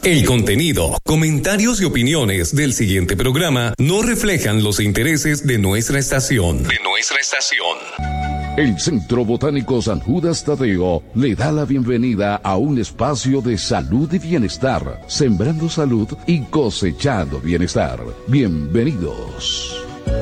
El contenido, comentarios y opiniones del siguiente programa no reflejan los intereses de nuestra estación. El Centro Botánico San Judas Tadeo le da la bienvenida a un espacio de salud y bienestar, sembrando salud y cosechando bienestar. Bienvenidos.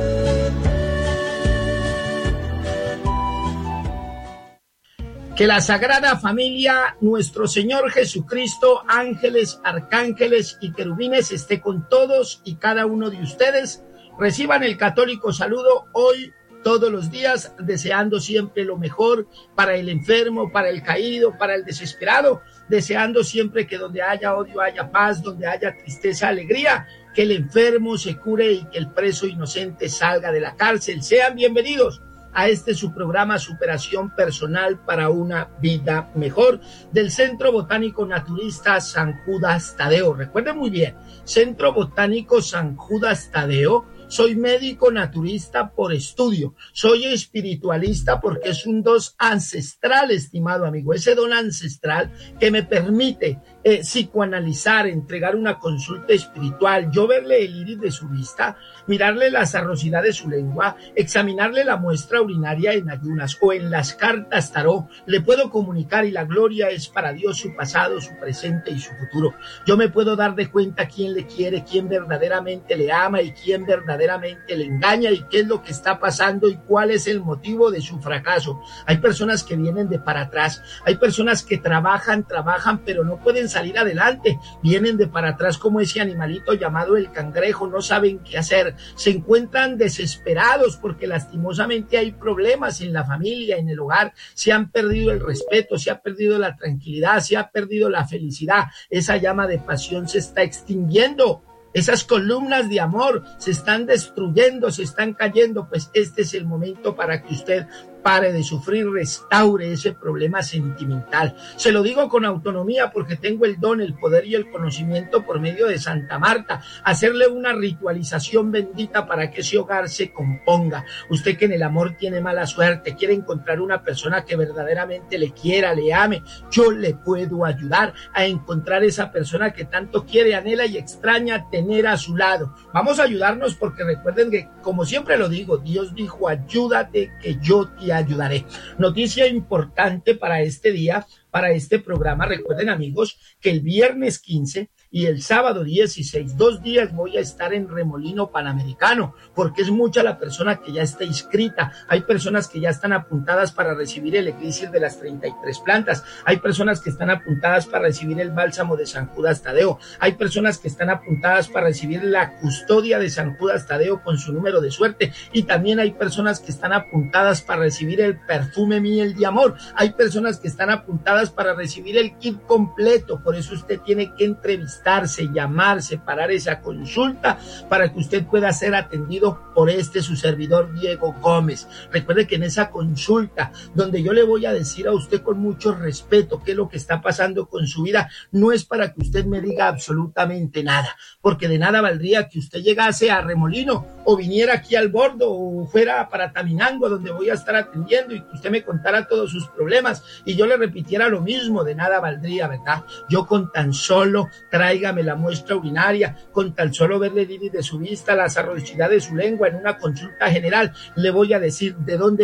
Que la Sagrada Familia, nuestro Señor Jesucristo, ángeles, arcángeles y querubines esté con todos y cada uno de ustedes. Reciban el católico saludo hoy, todos los días, deseando siempre lo mejor para el enfermo, para el caído, para el desesperado, deseando siempre que donde haya odio haya paz, donde haya tristeza, alegría, que el enfermo se cure y que el preso inocente salga de la cárcel. Sean bienvenidos a su programa Superación Personal para una Vida Mejor del Centro Botánico Naturista San Judas Tadeo. Recuerden muy bien, Centro Botánico San Judas Tadeo. Soy médico naturista por estudio, soy espiritualista porque es un don ancestral, estimado amigo, ese don ancestral que me permite psicoanalizar, entregar una consulta espiritual, yo verle el iris de su vista, mirarle la sarrosidad de su lengua, examinarle la muestra urinaria en ayunas o en las cartas tarot, le puedo comunicar y la gloria es para Dios, su pasado, su presente y su futuro. Yo me puedo dar de cuenta quién le quiere, quién verdaderamente le ama y quién verdaderamente le engaña y qué es lo que está pasando y cuál es el motivo de su fracaso. Hay personas que vienen de para atrás, hay personas que trabajan, pero no pueden salir adelante, vienen de para atrás como ese animalito llamado el cangrejo, no saben qué hacer, se encuentran desesperados porque lastimosamente hay problemas en la familia, en el hogar, se han perdido el respeto, se ha perdido la tranquilidad, se ha perdido la felicidad, esa llama de pasión se está extinguiendo. Esas columnas de amor se están destruyendo, se están cayendo, pues este es el momento para que usted pare de sufrir, restaure ese problema sentimental. Se lo digo con autonomía porque tengo el don, el poder y el conocimiento por medio de Santa Marta, hacerle una ritualización bendita para que ese hogar se componga. Usted que en el amor tiene mala suerte, quiere encontrar una persona que verdaderamente le quiera, le ame, yo le puedo ayudar a encontrar esa persona que tanto quiere, anhela y extraña tener a su lado. Vamos a ayudarnos porque recuerden que, como siempre lo digo, Dios dijo, ayúdate que yo te ayudaré. Noticia importante para este día, para este programa. Recuerden, amigos, que el viernes 15 y el sábado 16, 2 días voy a estar en Remolino Panamericano, porque es mucha la persona que ya está inscrita. Hay personas que ya están apuntadas para recibir el elixir de las 33 plantas. Hay personas que están apuntadas para recibir el bálsamo de San Judas Tadeo. Hay personas que están apuntadas para recibir la custodia de San Judas Tadeo con su número de suerte. Y también hay personas que están apuntadas para recibir el perfume miel de amor. Hay personas que están apuntadas para recibir el kit completo. Por eso usted tiene que entrevistarse, llamar, separar esa consulta para que usted pueda ser atendido por su servidor Diego Gómez. Recuerde que en esa consulta, donde yo le voy a decir a usted con mucho respeto qué es lo que está pasando con su vida, no es para que usted me diga absolutamente nada, porque de nada valdría que usted llegase a Remolino o viniera aquí al Bordo o fuera para Taminango, donde voy a estar atendiendo, y que usted me contara todos sus problemas y yo le repitiera lo mismo. De nada valdría, ¿verdad? Yo con tan solo tráigame la muestra urinaria, con tan solo verle el iris de su vista, la sarrosidad de su lengua en una consulta general, le voy a decir de dónde